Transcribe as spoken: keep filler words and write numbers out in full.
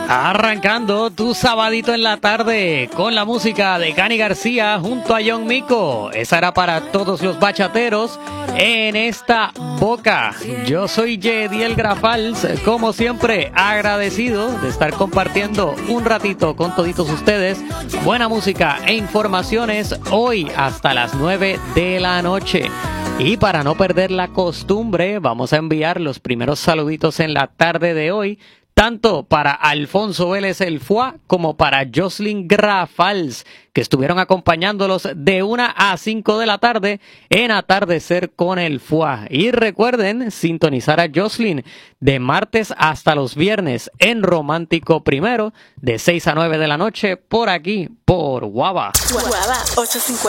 Arrancando tu sabadito en la tarde con la música de Cani García junto a John Mico. Esa era para todos los bachateros en esta boca. Yo soy Yediel Grafals, como siempre agradecido de estar compartiendo un ratito con toditos ustedes buena música e informaciones hoy hasta las nueve de la noche. Y para no perder la costumbre, vamos a enviar los primeros saluditos en la tarde de hoy, tanto para Alfonso Vélez el Fua como para Jocelyn Grafals, que estuvieron acompañándolos de una a cinco de la tarde en Atardecer con el Fua. Y recuerden sintonizar a Jocelyn de martes hasta los viernes en Romántico Primero, de seis a nueve de la noche, por aquí, por Guava. Guava ocho cincuenta.